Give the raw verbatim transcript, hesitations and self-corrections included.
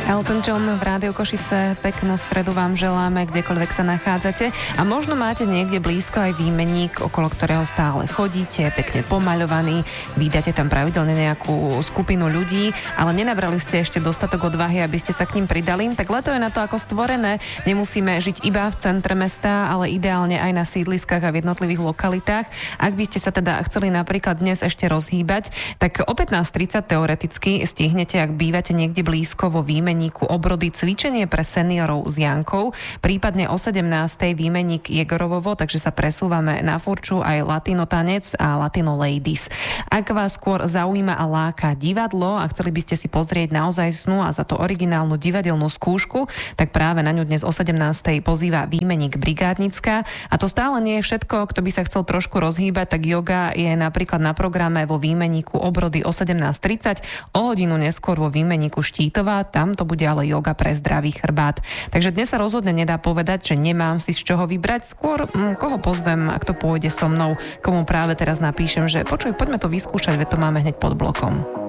Elton John v Rádiu Košice, peknú stredu vám želáme, kdekoľvek sa nachádzate a možno máte niekde blízko aj výmenník, okolo ktorého stále chodíte, pekne pomaľovaný, vydáte tam pravidelne nejakú skupinu ľudí, ale nenabrali ste ešte dostatok odvahy, aby ste sa k ním pridali, tak leto je na to ako stvorené, nemusíme žiť iba v centre mesta, ale ideálne aj na sídliskách a v jednotlivých lokalitách. Ak by ste sa teda chceli napríklad dnes ešte rozhýbať, tak o pätnásť tridsať teoreticky stihnete, ak bývate niekde blízko vo výmenníku Obrody, cvičenie pre seniorov s Jankou, prípadne o sedemnástej výmenník Jegorovovo, takže sa presúvame na furču aj latino tanec a latino ladies. Ak vás skôr zaujíma a láka divadlo a chceli by ste si pozrieť naozajstnú a za to originálnu divadelnú skúšku, tak práve na ňu dnes o sedemnástej pozýva výmenník Brigádnická. A to stále nie je všetko, kto by sa chcel trošku rozhýbať, tak yoga je napríklad na programe vo výmenníku Obrody o sedemnásť tridsať, o hodinu neskôr vo výmenníku Štítová, tam to bude ale yoga pre zdravý chrbát. Takže dnes sa rozhodne nedá povedať, že nemám si z čoho vybrať. Skôr hm, koho pozvem, ak to pôjde so mnou, komu práve teraz napíšem, že počuj, poďme to vyskúšať, veď to máme hneď pod blokom.